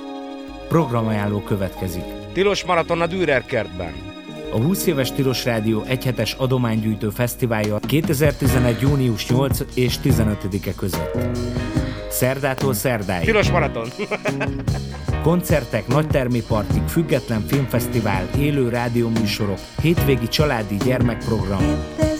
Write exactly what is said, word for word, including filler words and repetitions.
Programajánló következik. Tilos maraton a Dürer kertben. A húsz éves Tilos Rádió egyhetes adománygyűjtő fesztiválja kétezer-tizenegy. június nyolcadika és tizenötödike között. Szerdától szerdáig. Tilos maraton. Koncertek, nagytermi partik, független filmfesztivál, élő rádióműsorok, hétvégi családi gyermekprogram.